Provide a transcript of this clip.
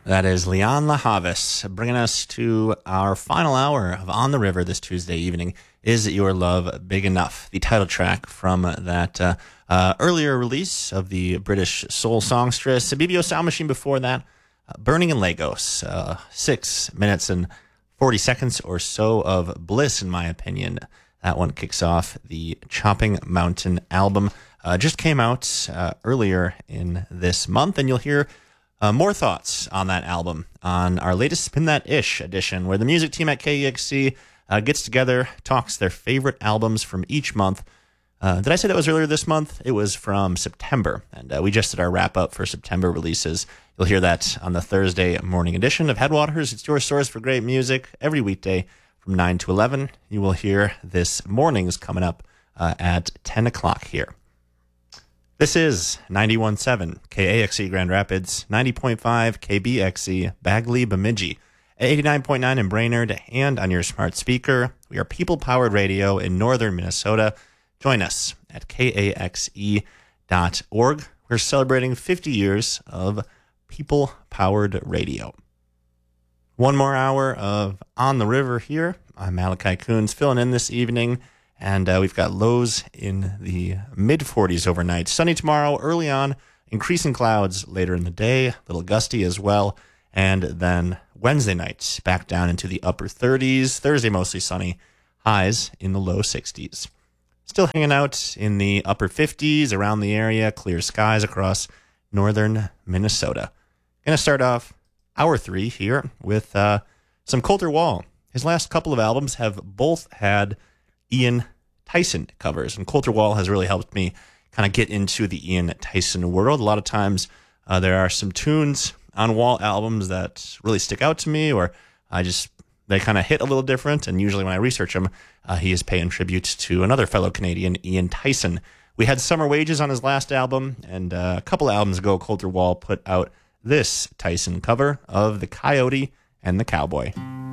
That is Leon LaHavis bringing us to our final hour of On the River this Tuesday evening. Is Your Love Big Enough? The title track from that earlier release of the British soul songstress. BBO Sound Machine before that, Burning in Lagos. 6 minutes and 40 seconds or so of bliss, in my opinion. That one kicks off the Chopping Mountain album. Just came out earlier in this month, and you'll hear more thoughts on that album on our latest Spin That Ish edition, where the music team at KEXC gets together, talks their favorite albums from each month. Did I say that was earlier this month? It was from September, and we just did our wrap-up for September releases. You'll hear that on the Thursday morning edition of Headwaters. It's your source for great music every weekday from 9 to 11. You will hear this morning's coming up at 10 o'clock here. This is 91.7 KAXE Grand Rapids, 90.5 KBXE Bagley Bemidji, 89.9 in Brainerd, and on your smart speaker. We are people-powered radio in northern Minnesota. Join us at kaxe.org. We're celebrating 50 years of people-powered radio. One more hour of On the River here. I'm Malachi Coons filling in this evening. And we've got lows in the mid-40s overnight. Sunny tomorrow, early on, increasing clouds later in the day, a little gusty as well. And then Wednesday night, back down into the upper 30s. Thursday, mostly sunny, highs in the low 60s. Still hanging out in the upper 50s around the area, clear skies across northern Minnesota. Going to start off hour 3 here with some Colter Wall. His last couple of albums have both had Ian Tyson covers, and Colter Wall has really helped me kind of get into the Ian Tyson world. A lot of times there are some tunes on Wall albums that really stick out to me, or they kind of hit a little different, and usually when I research him, he is paying tribute to another fellow Canadian, Ian Tyson. We had Summer Wages on his last album, and a couple albums ago, Colter Wall put out this Tyson cover of The Coyote and the Cowboy.